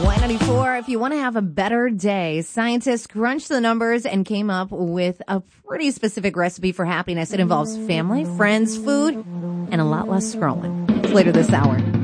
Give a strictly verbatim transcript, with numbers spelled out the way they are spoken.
Y ninety-four, if you want to have a better day, scientists crunched the numbers and came up with a pretty specific recipe for happiness. It involves family, friends, food, and a lot less scrolling. It's later this hour.